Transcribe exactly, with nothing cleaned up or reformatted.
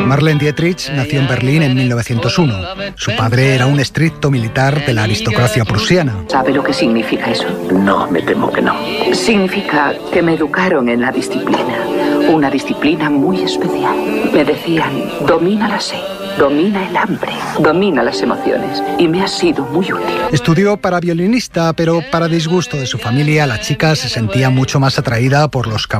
Marlene Dietrich nació en Berlín en mil novecientos uno. Su padre era un estricto militar de la aristocracia prusiana. ¿Sabe lo que significa eso? No, me temo que no. Significa que me educaron en la disciplina. Una disciplina muy especial. Me decían, domina la sed, domina el hambre, domina las emociones. Y me ha sido muy útil. Estudió para violinista, pero para disgusto de su familia, la chica se sentía mucho más atraída por los caballos